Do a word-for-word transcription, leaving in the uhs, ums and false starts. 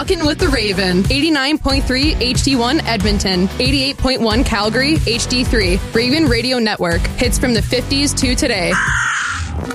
Rockin' with the Raven. eighty-nine point three H D one Edmonton. eighty-eight point one Calgary, H D three. Raven Radio Network. Hits from the fifties to today.